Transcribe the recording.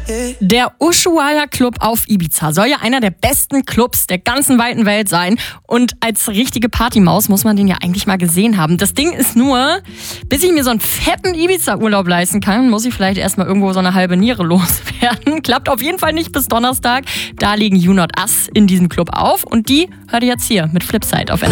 Der Ushuaia Club auf Ibiza soll ja einer der besten Clubs der ganzen weiten Welt sein. Und als richtige Partymaus muss man den ja eigentlich mal gesehen haben. Das Ding ist nur, bis ich mir so einen fetten Ibiza-Urlaub leisten kann, muss ich vielleicht erstmal irgendwo so eine halbe Niere loswerden. Klappt auf jeden Fall nicht bis Donnerstag. Da legen You Not Us in diesem Club auf. Und die hört ihr jetzt hier mit Flipside auf